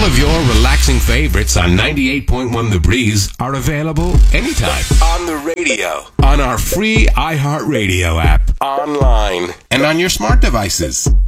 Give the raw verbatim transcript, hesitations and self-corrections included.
of your relaxing favorites on ninety-eight point one The Breeze are available anytime. On the radio. On our free iHeartRadio app. Online. And on your smart devices.